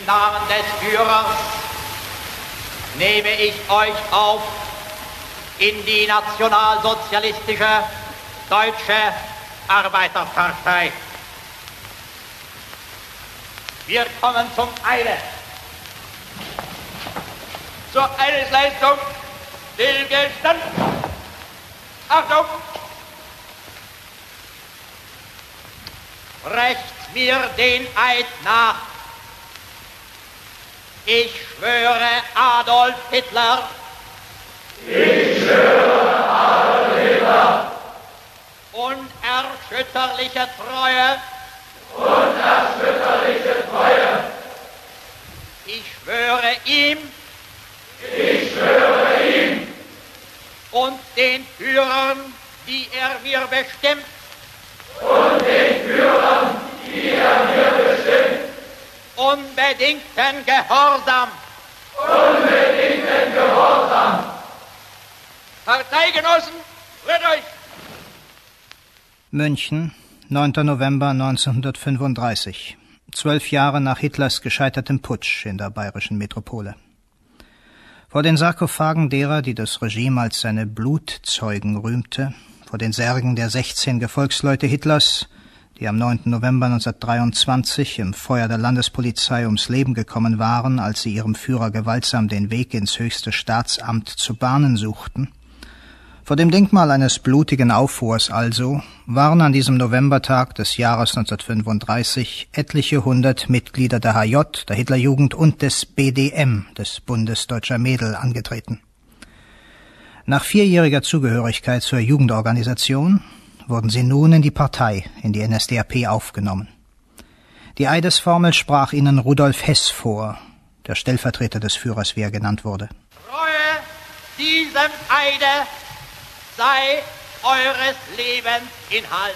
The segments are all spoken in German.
Im Namen des Führers nehme ich euch auf in die nationalsozialistische Deutsche Arbeiterpartei. Wir kommen zum Eile. Zur Eidesleistung stillgestanden. Achtung! Sprecht mir den Eid nach. Ich schwöre Adolf Hitler. Ich schwöre Adolf Hitler. Unerschütterliche Treue. Unerschütterliche Treue. Ich schwöre ihm. Ich schwöre ihm. Und den Führern, die er mir bestimmt. Und den Führern, die er mir bestimmt. Unbedingten Gehorsam. Unbedingten Gehorsam. Parteigenossen, rührt euch! München, 9. November 1935. 12 Jahre nach Hitlers gescheitertem Putsch in der bayerischen Metropole. Vor den Sarkophagen derer, die das Regime als seine Blutzeugen rühmte, vor den Särgen der 16 Gefolgsleute Hitlers, die am 9. November 1923 im Feuer der Landespolizei ums Leben gekommen waren, als sie ihrem Führer gewaltsam den Weg ins höchste Staatsamt zu bahnen suchten. Vor dem Denkmal eines blutigen Aufruhrs also waren an diesem Novembertag des Jahres 1935 etliche 100 Mitglieder der HJ, der Hitlerjugend und des BDM, des Bundes Deutscher Mädel, angetreten. Nach 4-jähriger Zugehörigkeit zur Jugendorganisation wurden sie nun in die Partei, in die NSDAP aufgenommen. Die Eidesformel sprach ihnen Rudolf Hess vor, der Stellvertreter des Führers, wie er genannt wurde. Treue diesem Eide sei eures Lebens Inhalt.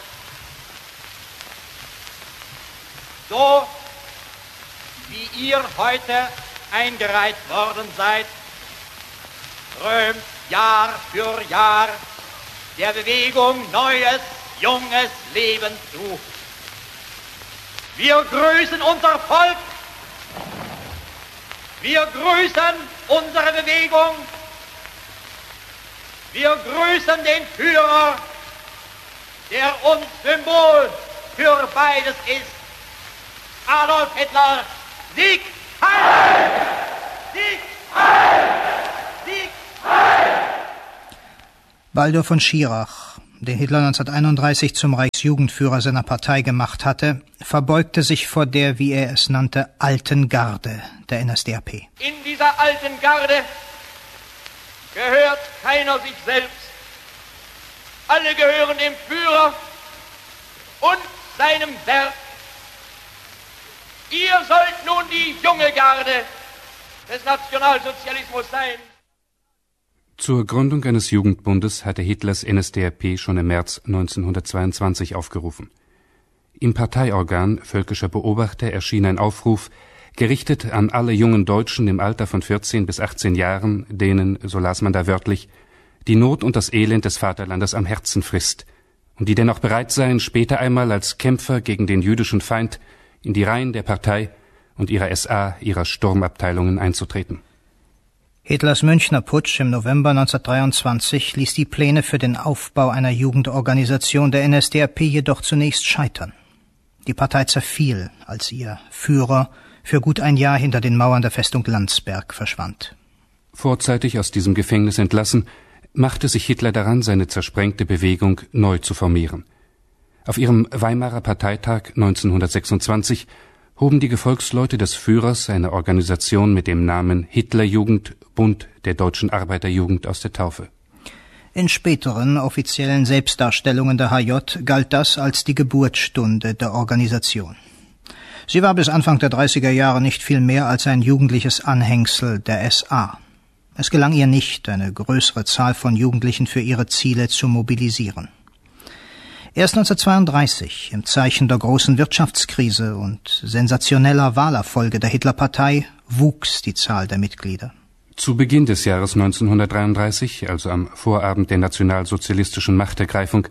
So wie ihr heute eingereiht worden seid, strömt Jahr für Jahr der Bewegung neues, junges Leben zu. Wir grüßen unser Volk, wir grüßen unsere Bewegung, wir grüßen den Führer, der uns Symbol für beides ist. Adolf Hitler, Sieg heil! Sieg heil! Sieg heil! Baldur von Schirach, den Hitler 1931 zum Reichsjugendführer seiner Partei gemacht hatte, verbeugte sich vor der, wie er es nannte, alten Garde der NSDAP. In dieser alten Garde gehört keiner sich selbst. Alle gehören dem Führer und seinem Werk. Ihr sollt nun die junge Garde des Nationalsozialismus sein. Zur Gründung eines Jugendbundes hatte Hitlers NSDAP schon im März 1922 aufgerufen. Im Parteiorgan Völkischer Beobachter erschien ein Aufruf, gerichtet an alle jungen Deutschen im Alter von 14 bis 18 Jahren, denen, so las man da wörtlich, die Not und das Elend des Vaterlandes am Herzen frisst und die dennoch bereit seien, später einmal als Kämpfer gegen den jüdischen Feind in die Reihen der Partei und ihrer SA, ihrer Sturmabteilungen einzutreten. Hitlers Münchner Putsch im November 1923 ließ die Pläne für den Aufbau einer Jugendorganisation der NSDAP jedoch zunächst scheitern. Die Partei zerfiel, als ihr Führer für gut ein Jahr hinter den Mauern der Festung Landsberg verschwand. Vorzeitig aus diesem Gefängnis entlassen, machte sich Hitler daran, seine zersprengte Bewegung neu zu formieren. Auf ihrem Weimarer Parteitag 1926 hoben die Gefolgsleute des Führers eine Organisation mit dem Namen Hitlerjugend, Bund der Deutschen Arbeiterjugend, aus der Taufe. In späteren offiziellen Selbstdarstellungen der HJ galt das als die Geburtsstunde der Organisation. Sie war bis Anfang der 30er Jahre nicht viel mehr als ein jugendliches Anhängsel der SA. Es gelang ihr nicht, eine größere Zahl von Jugendlichen für ihre Ziele zu mobilisieren. Erst 1932, im Zeichen der großen Wirtschaftskrise und sensationeller Wahlerfolge der Hitlerpartei, wuchs die Zahl der Mitglieder. Zu Beginn des Jahres 1933, also am Vorabend der nationalsozialistischen Machtergreifung,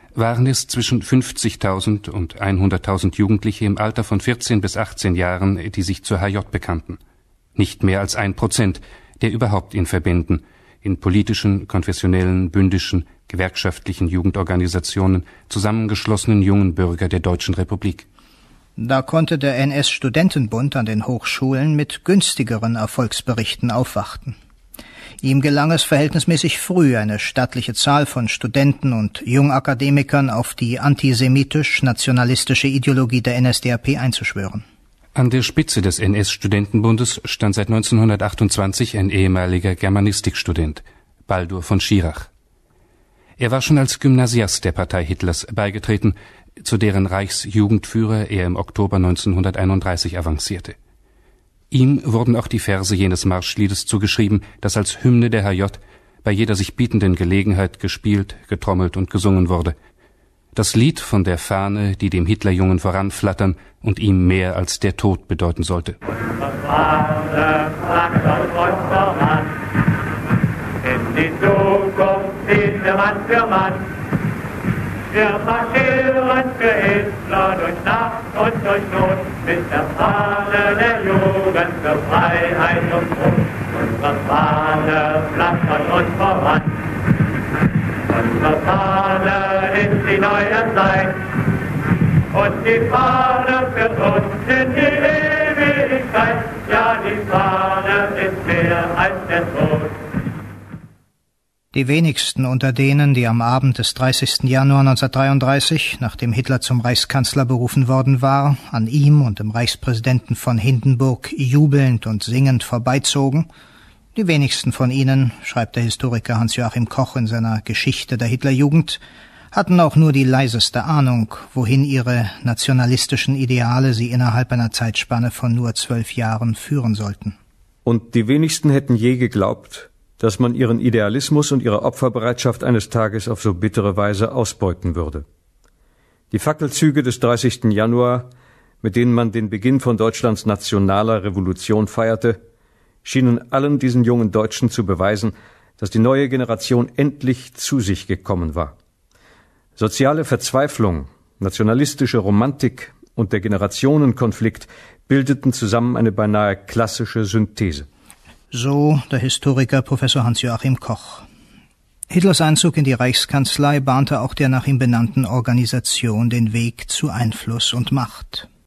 waren es zwischen 50.000 und 100.000 Jugendliche im Alter von 14 bis 18 Jahren, die sich zur HJ bekannten. Nicht mehr als 1%, der überhaupt in Verbänden, in politischen, konfessionellen, bündischen, gewerkschaftlichen Jugendorganisationen zusammengeschlossenen jungen Bürger der Deutschen Republik. Da konnte der NS-Studentenbund an den Hochschulen mit günstigeren Erfolgsberichten aufwarten. Ihm gelang es verhältnismäßig früh, eine stattliche Zahl von Studenten und Jungakademikern auf die antisemitisch-nationalistische Ideologie der NSDAP einzuschwören. An der Spitze des NS-Studentenbundes stand seit 1928 ein ehemaliger Germanistikstudent, Baldur von Schirach. Er war schon als Gymnasiast der Partei Hitlers beigetreten, zu deren Reichsjugendführer er im Oktober 1931 avancierte. Ihm wurden auch die Verse jenes Marschliedes zugeschrieben, das als Hymne der HJ bei jeder sich bietenden Gelegenheit gespielt, getrommelt und gesungen wurde. Das Lied von der Fahne, die dem Hitlerjungen voranflattern und ihm mehr als der Tod bedeuten sollte. Unsere Fahne flattert uns voran, in die Zukunft ziehen wir Mann für Mann. Wir marschieren für Hitler durch Nacht und durch Not, mit der Fahne der Jugend für Freiheit und Brot. Unsere Fahne flattert uns voran. Unsere Fahne ist die neue Zeit und die Fahne führt uns in die Ewigkeit. Ja, die Fahne ist mehr als der Tod. Die wenigsten unter denen, die am Abend des 30. Januar 1933, nachdem Hitler zum Reichskanzler berufen worden war, an ihm und dem Reichspräsidenten von Hindenburg jubelnd und singend vorbeizogen, die wenigsten von ihnen, schreibt der Historiker Hans-Joachim Koch in seiner Geschichte der Hitlerjugend, hatten auch nur die leiseste Ahnung, wohin ihre nationalistischen Ideale sie innerhalb einer Zeitspanne von nur 12 Jahren führen sollten. Und die wenigsten hätten je geglaubt, dass man ihren Idealismus und ihre Opferbereitschaft eines Tages auf so bittere Weise ausbeuten würde. Die Fackelzüge des 30. Januar, mit denen man den Beginn von Deutschlands nationaler Revolution feierte, schienen allen diesen jungen Deutschen zu beweisen, dass die neue Generation endlich zu sich gekommen war. Soziale Verzweiflung, nationalistische Romantik und der Generationenkonflikt bildeten zusammen eine beinahe klassische Synthese. So der Historiker Professor Hans-Joachim Koch. Hitlers Einzug in die Reichskanzlei bahnte auch der nach ihm benannten Organisation den Weg zu Einfluss und Macht.